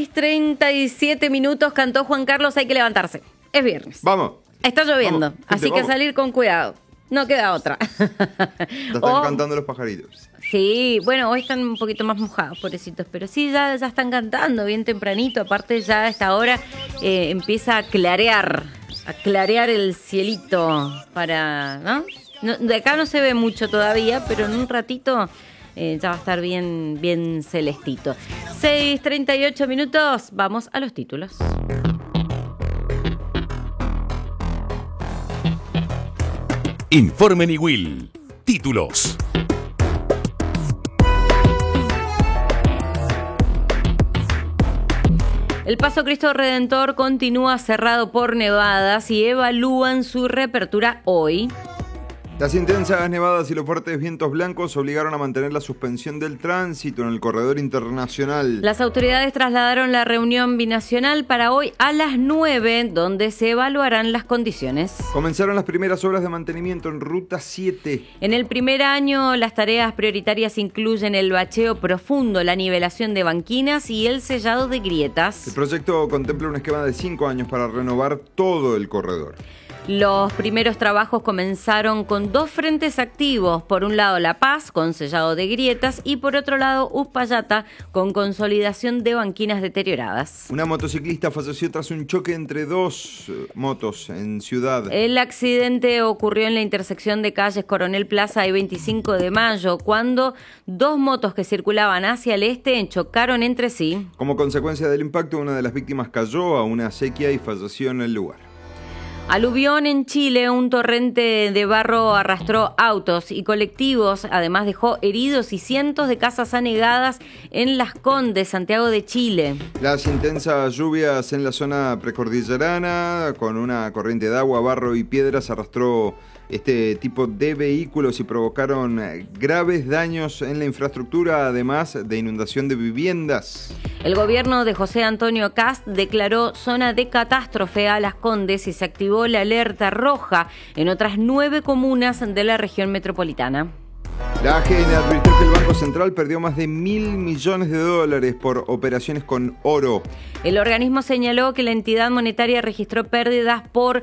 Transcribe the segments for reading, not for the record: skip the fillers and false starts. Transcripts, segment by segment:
6:37, cantó Juan Carlos, hay que levantarse. Es viernes. Vamos. Está lloviendo, Vamos, gente, así que vamos. salir con cuidado. No queda otra. Ya están cantando los pajaritos. Sí, bueno, hoy están un poquito más mojados, pobrecitos, pero sí, ya están cantando bien tempranito. Aparte ya a esta hora empieza a clarear el cielito para, ¿no? De acá no se ve mucho todavía, pero en un ratito ya va a estar bien celestito. 6:38, vamos a los títulos. Informe Niwil. Títulos. El Paso Cristo Redentor continúa cerrado por nevadas y evalúan su reapertura hoy. Las intensas nevadas y los fuertes vientos blancos obligaron a mantener la suspensión del tránsito en el corredor internacional. Las autoridades trasladaron la reunión binacional para hoy a las 9, donde se evaluarán las condiciones. Comenzaron las primeras obras de mantenimiento en Ruta 7. En el primer año, las tareas prioritarias incluyen el bacheo profundo, la nivelación de banquinas y el sellado de grietas. El proyecto contempla un esquema de 5 años para renovar todo el corredor. Los primeros trabajos comenzaron con 2 frentes activos. Por un lado La Paz, con sellado de grietas, y por otro lado Uspallata, con consolidación de banquinas deterioradas. Una motociclista falleció tras un choque entre 2 motos en Ciudad. El accidente ocurrió en la intersección de calles Coronel Plaza y 25 de Mayo, cuando 2 motos que circulaban hacia el este chocaron entre sí. Como consecuencia del impacto, una de las víctimas cayó a una acequia y falleció en el lugar. Aluvión en Chile, un torrente de barro arrastró autos y colectivos, además dejó heridos y cientos de casas anegadas en Las Condes, Santiago de Chile. Las intensas lluvias en la zona precordillerana, con una corriente de agua, barro y piedras, arrastró este tipo de vehículos y provocaron graves daños en la infraestructura, además de inundación de viviendas. El gobierno de José Antonio Kast declaró zona de catástrofe a Las Condes y se activó la alerta roja en otras 9 comunas de la región metropolitana. La AGN advirtió que el Banco Central perdió más de $1.000 millones por operaciones con oro. El organismo señaló que la entidad monetaria registró pérdidas por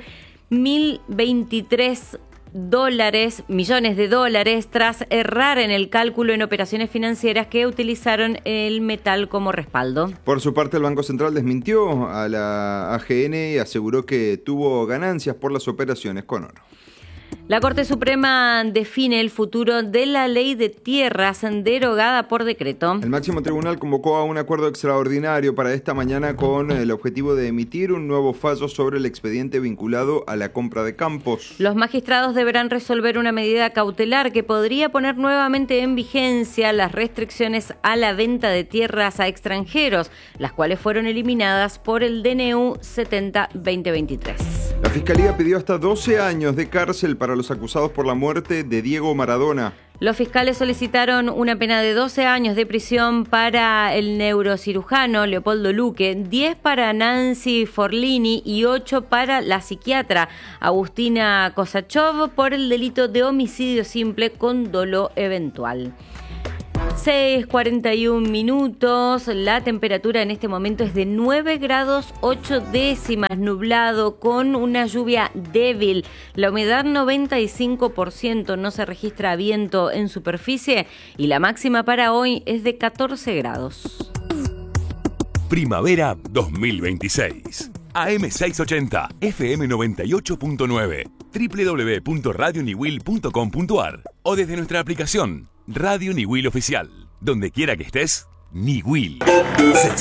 1.023 millones de dólares tras errar en el cálculo en operaciones financieras que utilizaron el metal como respaldo. Por su parte, el Banco Central desmintió a la AGN y aseguró que tuvo ganancias por las operaciones con oro. La Corte Suprema define el futuro de la ley de tierras derogada por decreto. El máximo tribunal convocó a un acuerdo extraordinario para esta mañana con el objetivo de emitir un nuevo fallo sobre el expediente vinculado a la compra de campos. Los magistrados deberán resolver una medida cautelar que podría poner nuevamente en vigencia las restricciones a la venta de tierras a extranjeros, las cuales fueron eliminadas por el DNU 70-2023. La Fiscalía pidió hasta 12 años de cárcel para los acusados por la muerte de Diego Maradona. Los fiscales solicitaron una pena de 12 años de prisión para el neurocirujano Leopoldo Luque, 10 para Nancy Forlini y 8 para la psiquiatra Agustina Kosachov por el delito de homicidio simple con dolo eventual. 6:41, la temperatura en este momento es de 9 grados 8 décimas, nublado con una lluvia débil, la humedad 95%, no se registra viento en superficie y la máxima para hoy es de 14 grados. Primavera 2026. AM680, FM 98.9, www.radioniwil.com.ar o desde nuestra aplicación Radio Niwil Oficial. Donde quiera que estés, Niwil.